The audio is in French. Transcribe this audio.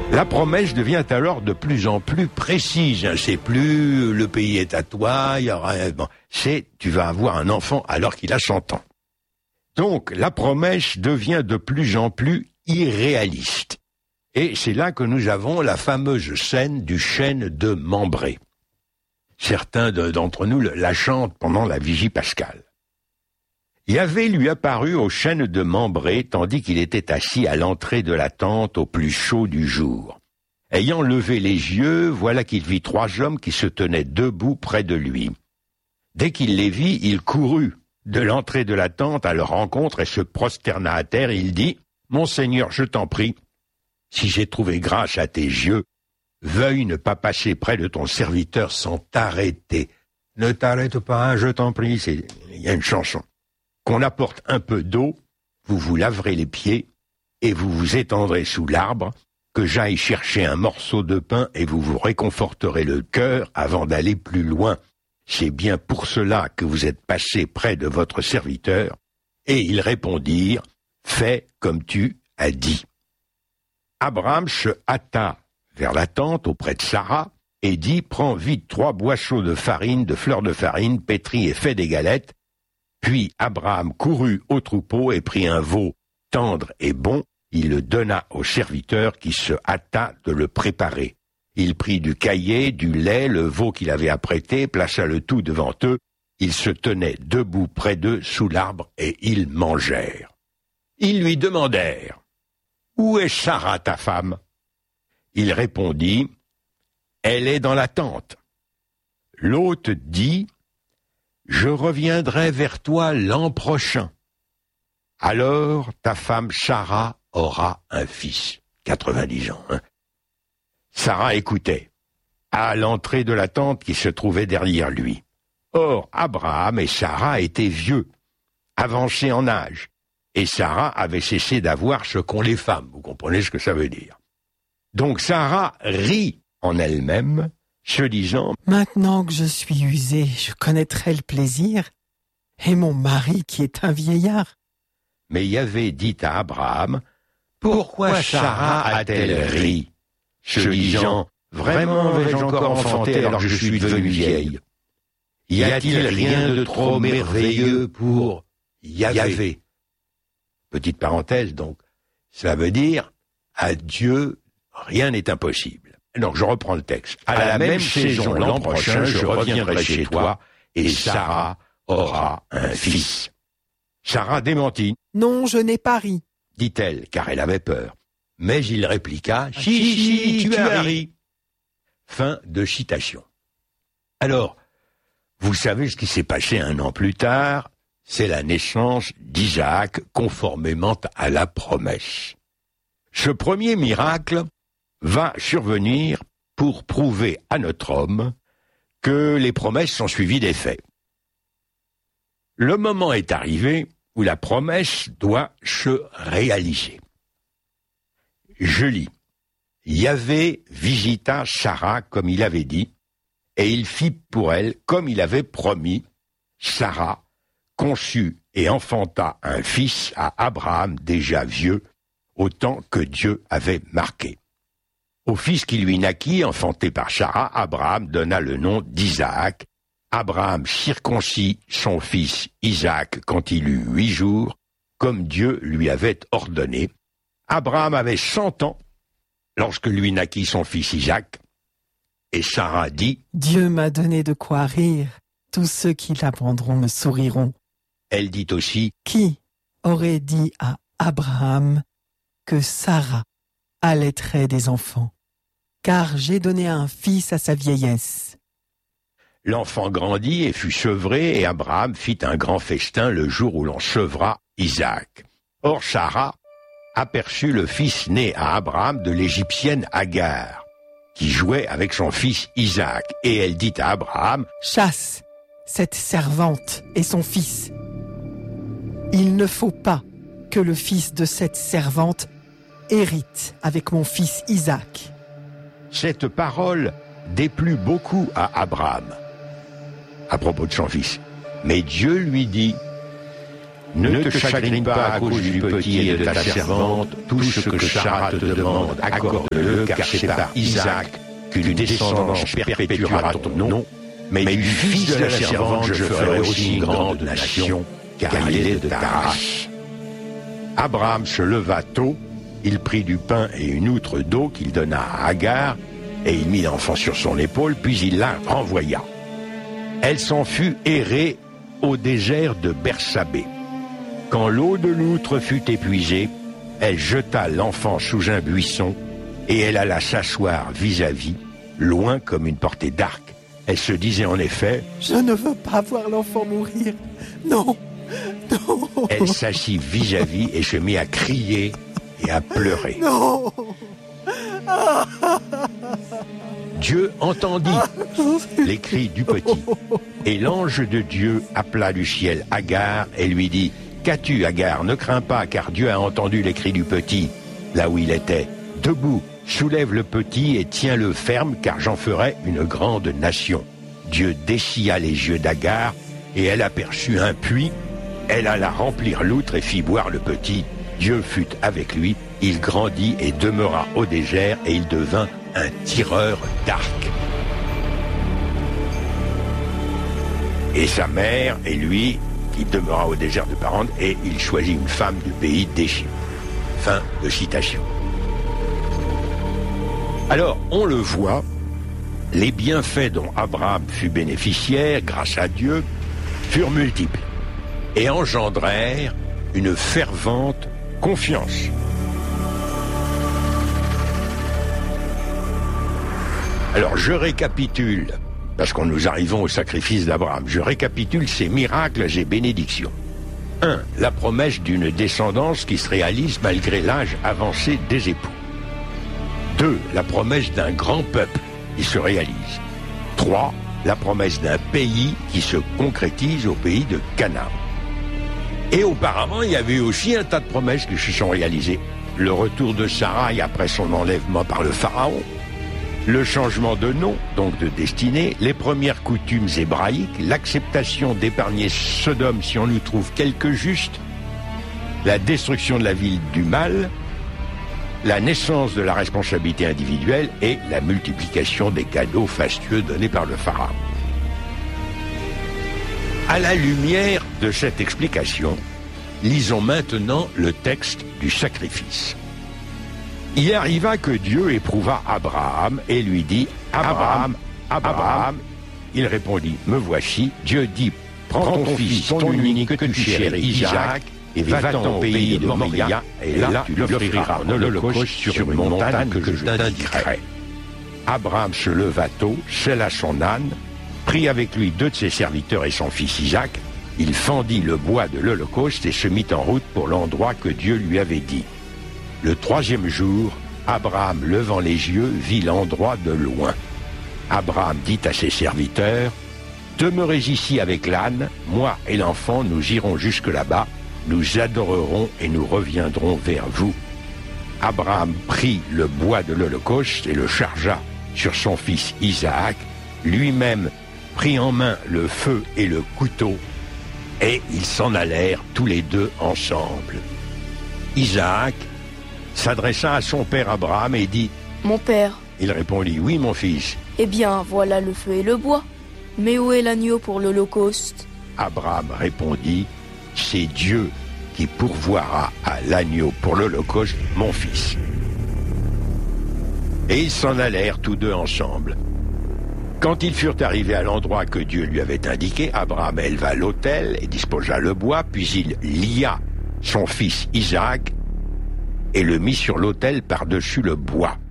La promesse devient alors de plus en plus précise. C'est plus le pays est à toi, il y aura... Bon, c'est tu vas avoir un enfant alors qu'il a 100 ans. Donc la promesse devient de plus en plus irréaliste. Et c'est là que nous avons la fameuse scène du chêne de Mambré. Certains d'entre nous la chantent pendant la vigie pascale. Yahvé lui apparut au chêne de Mambré tandis qu'il était assis à l'entrée de la tente au plus chaud du jour. Ayant levé les yeux, voilà qu'il vit 3 hommes qui se tenaient debout près de lui. Dès qu'il les vit, il courut de l'entrée de la tente à leur rencontre et se prosterna à terre. Il dit « Mon Seigneur, je t'en prie, si j'ai trouvé grâce à tes yeux, veuille ne pas passer près de ton serviteur sans t'arrêter. Ne t'arrête pas, je t'en prie. » Il y a une chanson. Qu'on apporte un peu d'eau, vous vous laverez les pieds et vous vous étendrez sous l'arbre, que j'aille chercher un morceau de pain et vous vous réconforterez le cœur avant d'aller plus loin. C'est bien pour cela que vous êtes passé près de votre serviteur. Et ils répondirent, fais comme tu as dit. Abraham se hâta vers la tente auprès de Sarah et dit, prends vite 3 boisseaux de farine, de fleurs de farine, pétris et fais des galettes. Puis Abraham courut au troupeau et prit un veau tendre et bon. Il le donna au serviteur qui se hâta de le préparer. Il prit du caillé, du lait, le veau qu'il avait apprêté, plaça le tout devant eux. Ils se tenaient debout près d'eux sous l'arbre et ils mangèrent. Ils lui demandèrent, « Où est Sarah, ta femme ?» Il répondit, « Elle est dans la tente. » L'hôte dit, « Je reviendrai vers toi l'an prochain. Alors ta femme Sarah aura un fils. » 90 ans. Sarah écoutait, à l'entrée de la tente qui se trouvait derrière lui. Or, Abraham et Sarah étaient vieux, avancés en âge, et Sarah avait cessé d'avoir ce qu'ont les femmes. Vous comprenez ce que ça veut dire. Donc Sarah rit en elle-même, se disant « Maintenant que je suis usée, je connaîtrai le plaisir, et mon mari qui est un vieillard. » Mais Yahvé dit à Abraham « Pourquoi Sarah a-t-elle ri ?» se disant « Vraiment vais-je encore enfanter alors que je suis devenue vieille ? Y a-t-il rien de trop merveilleux pour Yahvé ?» Petite parenthèse donc, cela veut dire « À Dieu, rien n'est impossible ». Donc je reprends le texte. « À la même saison l'an prochain, je reviendrai chez toi et Sarah aura un fils. » Sarah démentit. « Non, je n'ai pas ri. » dit-elle, car elle avait peur. Mais il répliqua, « Si, tu as ri. » Fin de citation. Alors, vous savez ce qui s'est passé 1 an plus tard, c'est la naissance d'Isaac conformément à la promesse. Ce premier miracle va survenir pour prouver à notre homme que les promesses sont suivies des faits. Le moment est arrivé où la promesse doit se réaliser. Je lis. Yahvé visita Sarah comme il avait dit, et il fit pour elle comme il avait promis. Sarah conçut et enfanta un fils à Abraham déjà vieux, au temps que Dieu avait marqué. Au fils qui lui naquit, enfanté par Sarah, Abraham donna le nom d'Isaac. Abraham circoncit son fils Isaac quand il eut 8 jours, comme Dieu lui avait ordonné. Abraham avait 100 ans lorsque lui naquit son fils Isaac. Et Sarah dit, « Dieu m'a donné de quoi rire. Tous ceux qui l'apprendront me souriront. » Elle dit aussi, « Qui aurait dit à Abraham que Sarah allaiterait des enfants? Car j'ai donné un fils à sa vieillesse. » L'enfant grandit et fut sevré, et Abraham fit un grand festin le jour où l'on sevra Isaac. Or Sarah aperçut le fils né à Abraham de l'Égyptienne Agar, qui jouait avec son fils Isaac, et elle dit à Abraham, « Chasse cette servante et son fils. Il ne faut pas que le fils de cette servante hérite avec mon fils Isaac. » Cette parole déplut beaucoup à Abraham à propos de son fils. Mais Dieu lui dit, « Ne te chagrine pas à cause du petit et de ta servante, tout ce que Sarah te demande, accorde-le, car c'est par Isaac qu'une descendance perpétuera ton nom, mais du fils de la servante je ferai aussi une grande nation, car il est de ta race. Abraham se leva tôt, il prit du pain et une outre d'eau qu'il donna à Agar, et il mit l'enfant sur son épaule, puis il la renvoya. Elle s'en fut errée au désert de Bersabée. Quand l'eau de l'outre fut épuisée, elle jeta l'enfant sous un buisson, et elle alla s'asseoir vis-à-vis, loin comme une portée d'arc. Elle se disait en effet: Je ne veux pas voir l'enfant mourir. Non, non. Elle s'assit vis-à-vis et se mit à crier et à pleurer. Non. Dieu entendit les cris du petit, et l'ange de Dieu appela du ciel Agar et lui dit: Qu'as-tu, Agar? Ne crains pas, car Dieu a entendu les cris du petit, là où il était. Debout, soulève le petit et tiens-le ferme, car j'en ferai une grande nation. Dieu dessilla les yeux d'Agar, et elle aperçut un puits. Elle alla remplir l'outre et fit boire le petit. Dieu fut avec lui, il grandit et demeura au désert, et il devint un tireur d'arc. Et sa mère et lui, qui demeura au désert de Paran, et il choisit une femme du pays d'Égypte. Fin de citation. Alors, on le voit, les bienfaits dont Abraham fut bénéficiaire grâce à Dieu furent multiples et engendrèrent une fervente confiance. Alors, je récapitule, parce que nous arrivons au sacrifice d'Abraham, je récapitule ces miracles et bénédictions. 1. La promesse d'une descendance qui se réalise malgré l'âge avancé des époux. 2. La promesse d'un grand peuple qui se réalise. 3. La promesse d'un pays qui se concrétise au pays de Canaan. Et auparavant, il y avait aussi un tas de promesses qui se sont réalisées. Le retour de Sarai après son enlèvement par le pharaon, le changement de nom, donc de destinée, les premières coutumes hébraïques, l'acceptation d'épargner Sodome si on nous trouve quelque juste, la destruction de la ville du mal, la naissance de la responsabilité individuelle et la multiplication des cadeaux fastueux donnés par le pharaon. À la lumière de cette explication, lisons maintenant le texte du sacrifice. Il arriva que Dieu éprouva Abraham et lui dit: Abraham, Abraham. Il répondit: Me voici. Dieu dit: Prends ton fils, ton unique que tu chéris, Isaac, et va-t'en au pays de Moria, et là tu l'offriras en holocauste sur une montagne que je t'indiquerai. Abraham se leva tôt, sella son âne, prit avec lui 2 de ses serviteurs et son fils Isaac. Il fendit le bois de l'holocauste et se mit en route pour l'endroit que Dieu lui avait dit. Le 3e jour, Abraham, levant les yeux, vit l'endroit de loin. Abraham dit à ses serviteurs: Demeurez ici avec l'âne, moi et l'enfant, nous irons jusque là-bas, nous adorerons et nous reviendrons vers vous. Abraham prit le bois de l'holocauste et le chargea sur son fils Isaac, lui-même prit en main le feu et le couteau, et ils s'en allèrent tous les 2 ensemble. Isaac s'adressa à son père Abraham et dit: Mon père. Il répondit: Oui, mon fils. Eh bien, voilà le feu et le bois. Mais où est l'agneau pour l'holocauste? Abraham répondit: C'est Dieu qui pourvoira à l'agneau pour l'holocauste, mon fils. Et ils s'en allèrent tous 2 ensemble. Quand ils furent arrivés à l'endroit que Dieu lui avait indiqué, Abraham éleva l'autel et disposa le bois, puis il lia son fils Isaac et le mit sur l'autel par-dessus le bois.